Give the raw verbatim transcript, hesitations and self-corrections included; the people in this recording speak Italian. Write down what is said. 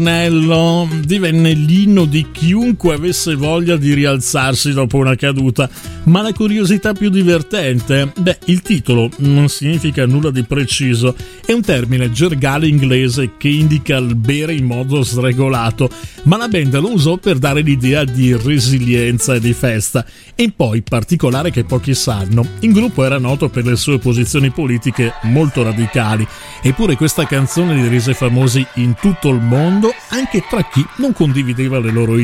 Nello divenne l'inno di chiunque avesse voglia di rialzarsi dopo una caduta, ma la curiosità più divertente, beh, il titolo non significa nulla di preciso, è un termine gergale inglese che indica il bere in modo sregolato, ma la band lo usò per dare l'idea di resilienza e di festa. E poi, particolare che pochi sanno, il gruppo era noto per le sue posizioni politiche molto radicali, eppure questa canzone li rese famosi in tutto il mondo, anche tra chi non condivideva le loro idee.